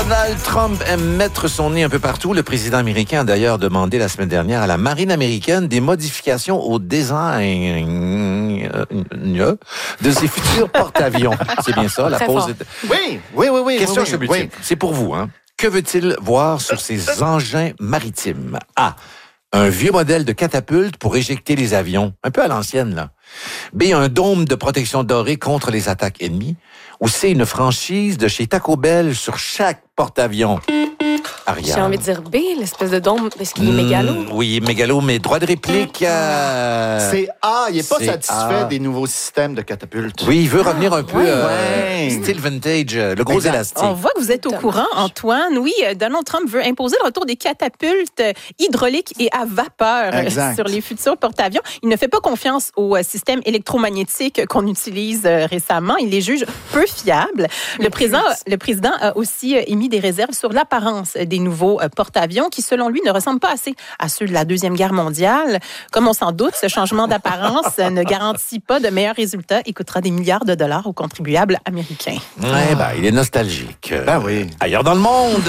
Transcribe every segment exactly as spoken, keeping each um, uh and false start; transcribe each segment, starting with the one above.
Donald Trump aime mettre son nez un peu partout. Le président américain a d'ailleurs demandé la semaine dernière à la marine américaine des modifications au design de ses futurs porte-avions. C'est bien ça, la pause. Est... Oui, oui, oui, oui. Question oui, oui, oui. C'est pour vous, hein. Que veut-il voir sur ces engins maritimes? A. Un vieux modèle de catapulte pour éjecter les avions. Un peu à l'ancienne, là. B. Un dôme de protection doré contre les attaques ennemies. Ou C. Une franchise de chez Taco Bell sur chaque porte-avions. Ariane. J'ai envie de dire B, l'espèce de dôme, parce qu'il est mmh, mégalo. Oui, mégalo, mais droit de réplique... Euh... C'est A, il n'est pas c'est satisfait A. des nouveaux systèmes de catapultes. Oui, il veut revenir un peu ouais. euh, style vintage, le gros exact. élastique. On voit que vous êtes au courant, Antoine. Oui, Donald Trump veut imposer le retour des catapultes hydrauliques et à vapeur exact. sur les futurs porte-avions. Il ne fait pas confiance au système électromagnétique qu'on utilise récemment. Il les juge peu fiables. Le président, le président a aussi émis des réserves sur l'apparence des nouveaux porte-avions qui, selon lui, ne ressemblent pas assez à ceux de la Deuxième Guerre mondiale. Comme on s'en doute, ce changement d'apparence ne garantit pas de meilleurs résultats et coûtera des milliards de dollars aux contribuables américains. Ouais, ben, il est nostalgique. Ben oui. Ailleurs dans le monde.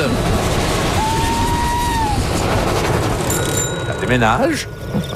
Ça déménage.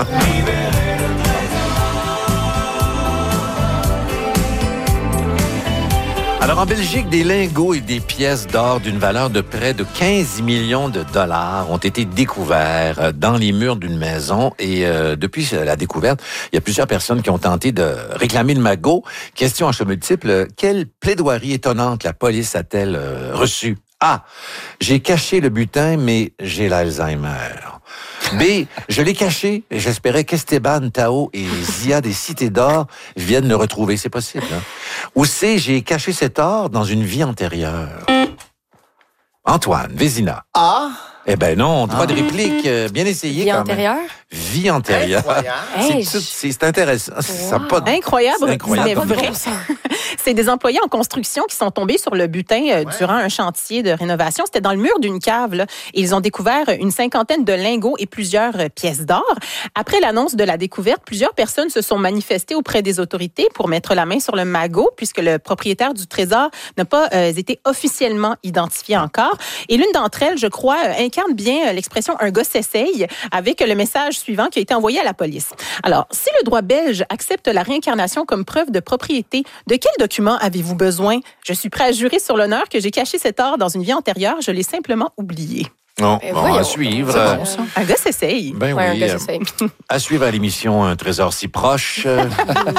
Alors, en Belgique, des lingots et des pièces d'or d'une valeur de près de quinze millions de dollars ont été découverts dans les murs d'une maison. Et euh, depuis la découverte, il y a plusieurs personnes qui ont tenté de réclamer le magot. Question à choix multiple, quelle plaidoirie étonnante la police a-t-elle euh, reçue? A. J'ai caché le butin, mais j'ai l'Alzheimer. B. Je l'ai caché et j'espérais qu'Esteban, Tao et Zia des Cités d'Or viennent le retrouver. C'est possible, hein? Ou C. J'ai caché cet or dans une vie antérieure. Antoine, Vézina. A. Eh ben non, droit ah. de réplique, euh, bien essayé vie quand antérieure? même. Vie antérieure. Hey, c'est, c'est, c'est intéressant. Wow. Ça pas de... Incroyable, c'est incroyable. C'est vrai. C'est des employés en construction qui sont tombés sur le butin euh, ouais. durant un chantier de rénovation. C'était dans le mur d'une cave, là. Et ils ont découvert une cinquantaine de lingots et plusieurs euh, pièces d'or. Après l'annonce de la découverte, plusieurs personnes se sont manifestées auprès des autorités pour mettre la main sur le magot, puisque le propriétaire du trésor n'a pas euh, été officiellement identifié encore. Et l'une d'entre elles, je crois, euh, incarne bien euh, l'expression « un gars s'essaye » avec le message suivant qui a été envoyé à la police. Alors, si le droit belge accepte la réincarnation comme preuve de propriété, de quel document avez-vous besoin? Je suis prêt à jurer sur l'honneur que j'ai caché cet or dans une vie antérieure. Je l'ai simplement oublié. Non, bon, à suivre. C'est bon, ça. Un gars s'essaye. Ben ouais, oui. un gars s'essaye. À suivre à l'émission Un trésor si proche.